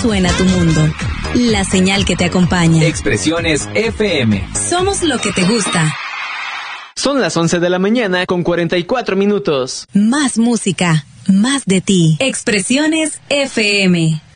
suena tu mundo. La señal que te acompaña. Expresiones FM. Somos lo que te gusta. Son las 11 de la mañana con 44 minutos. Más música, más de ti. Expresiones FM.